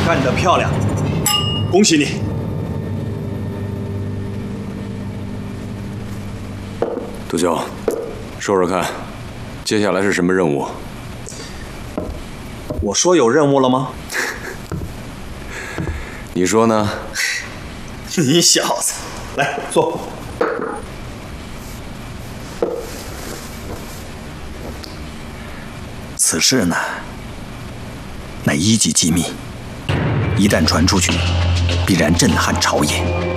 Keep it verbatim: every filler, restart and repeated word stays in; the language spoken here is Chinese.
干得漂亮，恭喜你！ 杜秋，说说看，接下来是什么任务？ 我说有任务了吗？ 你说呢？ 你小子，来坐。 此事呢，乃一级机密，一旦传出去，必然震撼朝野。